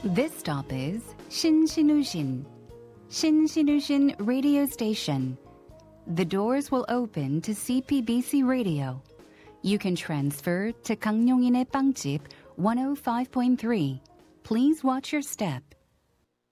This stop is Shinsinushin. Shinsinushin Radio Station. The doors will open to CPBC Radio. You can transfer to Gangnyeong인의 빵집 105.3. Please watch your step.